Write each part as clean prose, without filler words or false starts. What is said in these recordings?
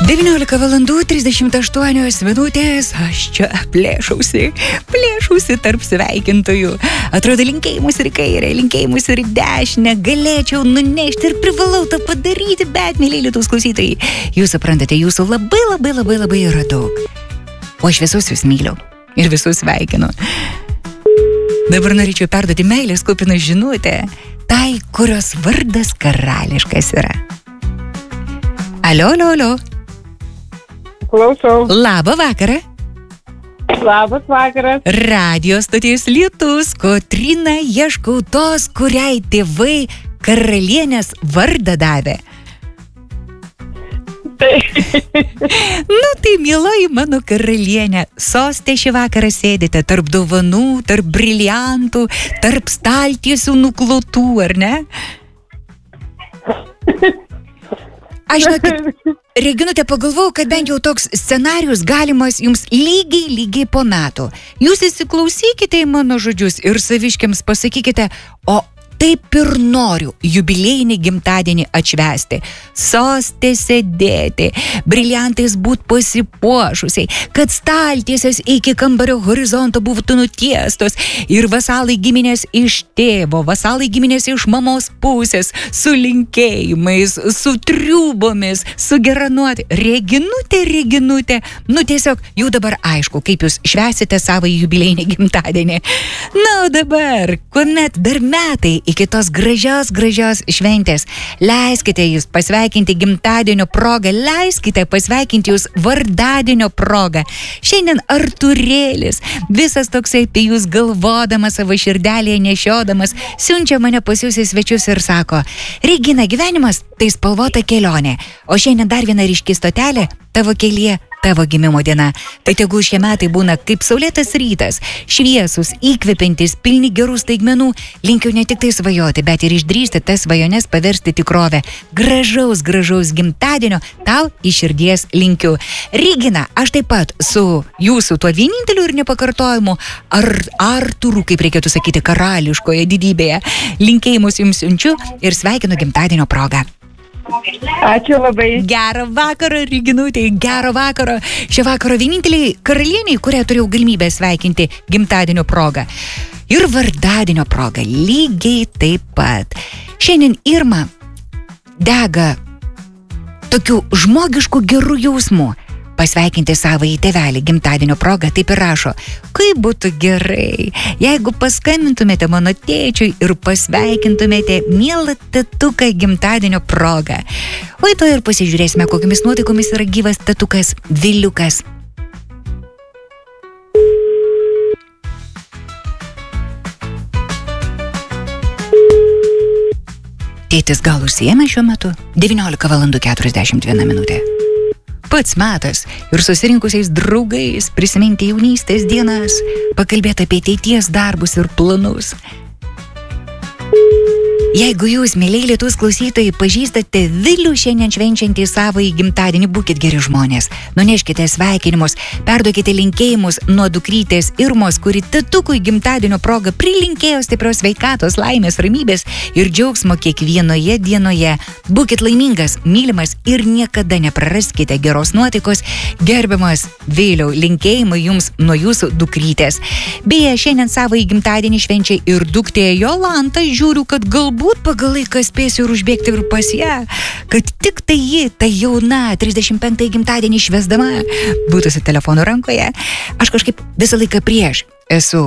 19 valandų 38 minutės, aš čia plėšausi tarp sveikintojų. Atrodo, linkėjimus ir kairę, linkėjimus ir dešinę galėčiau nunešti ir privalau tą padaryti, bet, mėlyli Lietuvos klausytojai, jūs suprantate, jūsų labai yra daug. O aš visus jūs myliu ir visus sveikinu. Dabar norėčiau perduoti meilės kupiną žinutę tai, kurios vardas karališkas yra. Alio. Klausau. Labą vakarą. Labas vakaras. Radio stoties Lietus, Kotryna, ieškau tos, kuriai tėvai karalienės vardą davė. Tai mieloji mano karalienė, soste šį vakarą sėdite tarp dovanų, tarp briliantų, tarp staltiesių nuklotų, ar ne? Aš Reginute pagalvojau, kad bent jau toks scenarius galimas jums lygiai po metų. Jūs įsiklausykite į mano žodžius ir saviškiams pasakykite, o taip ir noriu jubiliejinį gimtadienį atšvęsti. Soste sėdėti, briliantais būt pasipuošusiai, kad staltiesės iki kambario horizonto būtų nutiestos ir vasalai giminės iš tėvo, vasalai giminės iš mamos pusės, su linkėjimais, su triūbomis, su geranuoti. Reginute, tiesiog jau dabar aišku, kaip jūs švęsite savo jubiliejinį gimtadienį. Na, o dabar, kuomet dar metai iki tos gražios šventės, leiskite jūs pasveikinti gimtadienio progą, leiskite pasveikinti jūs vardadienio progą. Šiandien Arturėlis, visas toksai apie jūs galvodamas, savo širdelėje nešiodamas, siunčia mane pas jūs į svečius ir sako: Regina, gyvenimas tai spalvota kelionė, o šiandien dar viena ryški stotelė tavo kelyje, tavo gimimo diena. Tai tegul šie metai būna kaip saulėtas rytas, šviesus, įkvepiantis, pilni gerų staigmenų. Linkiu ne tik tai svajoti, bet ir išdrįsti tas svajones paversti tikrovę. Gražaus gimtadienio tau iš širdies linkiu. Regina, aš taip pat su jūsų tuo vieninteliu ir nepakartojimu Artūru, kaip reikėtų sakyti, karališkoje didybėje, linkėjimus jums siunčiu ir sveikinu gimtadienio progą. Ačiū labai. Gerą vakarą, Reginutė, gerą vakarą. Šio vakaro vieninteliai karalieniai, kurią turėjau galimybę sveikinti gimtadienio progą. Ir vardadienio progą lygiai taip pat. Šiandien Irma dega tokių žmogiškų gerų jausmų. Pasveikinti savąjį tėvelį gimtadienio progą, taip ir rašo: kaip būtų gerai, jeigu paskambintumėte mano tėčiui ir pasveikintumėte mielą tetuką gimtadienio progą. O į to ir pasižiūrėsime, kokiamis nuotaikomis yra gyvas tetukas Viliukas. Tėtis gal užsiėmė šiuo metu? 19 valandų 41 minutė. Pats metas ir susirinkusiais draugais prisiminti jaunystės dienas, pakalbėti apie ateities darbus ir planus. Jeigu jūs, mėlyje Lietuvos klausytojai, pažįstate Vilių šiandien švenčiantį savąjį gimtadienį, būkit geri žmonės. Nuneškite sveikinimus, perduokite linkėjimus nuo dukrytės Irmos, kuri tetukui gimtadienio proga prilinkėjo stiprios sveikatos, laimės, ramybės ir džiaugsmo kiekvienoje dienoje. Būkit laimingas, mylimas ir niekada nepraraskite geros nuotaikos. Gerbiamas Viliau, linkėjimai jums nuo jūsų dukrytės. Beje, šiandien savąjį gimtadienį švenčia ir duktė Jolanta. Žiūriu, kad galbūt pagal laiką spėsiu ir užbėgti ir pas ją, kad tik tai ji, ta jauna 35 gimtadienį švęsdama, būtų su telefonu rankoje. Aš kažkaip visą laiką prieš esu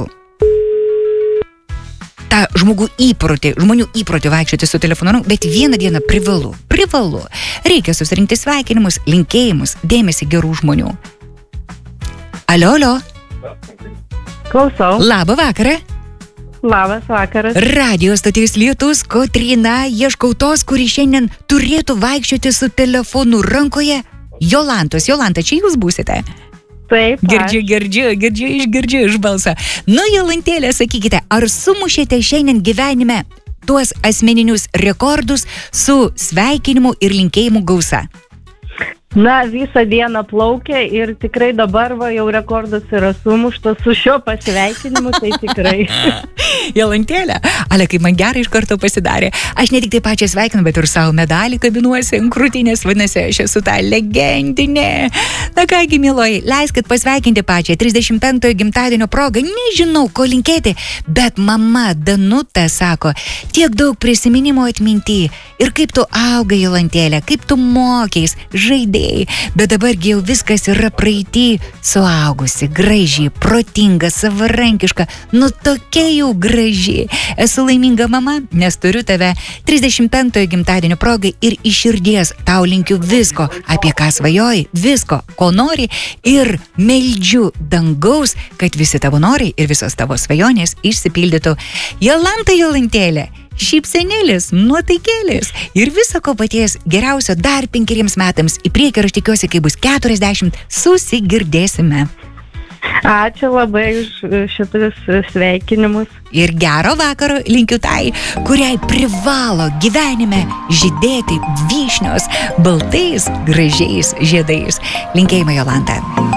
tą žmonių įprotį vaikščioti su telefonu, bet vieną dieną privalu. Reikia susirinkti sveikinimus, linkėjimus, dėmesį gerų žmonių. Alio. Klausau. Labą vakarą. Labas vakaras. Radio stoties Lietus, Kotryna, ieškau tos, kuri šiandien turėtų vaikščioti su telefonu rankoje. Jolanta, čia jūs būsite? Taip. Girdžiu iš balso. Nu, Jolantėlė, sakykite, ar sumušėte šiandien gyvenime tuos asmeninius rekordus su sveikinimu ir linkėjimu gausa? Na, visą dieną plaukia ir tikrai dabar va, jau rekordas yra sumuštas su šio pasveikinimu, tai tikrai. Jolantėlė, ale kaip man gerai iš karto pasidarė. Aš ne tik tai pačią sveikinu, bet ir savo medalį kabinuosi ant krūtinės, vadinasi, aš esu ta legendinė. Na kągi, miloji, leiskit pasveikinti pačią 35-ojo gimtadienio progą. Nežinau, ko linkėti, bet mama Danutė sako, tiek daug prisiminimo atminty. Ir kaip tu augai, Jolantėlė, kaip tu mokiais, žaidėjai. Bet dabargi jau viskas yra praeity, suaugusi, graži, protinga, savarankiška, nu tokia jau graži. Esu laiminga mama, nes turiu tave 35-ojo gimtadienio progai ir iš širdies tau linkiu visko, apie ką svajoji, visko, ko nori ir meldžiu dangaus, kad visi tavo norai ir visos tavo svajonės išsipildytų. Jolanta Jolantėlė, šypsenėlis, nuotaikėlis ir viso ko paties geriausio dar 5 metams į priekį ir aš tikiuosi, kai bus 40, susigirdėsime. Ačiū labai už šitus sveikinimus. Ir gero vakaro linkiu tai, kuriai privalo gyvenime žydėti vyšnios baltais gražiais žiedais. Linkėjimai, Jolanta.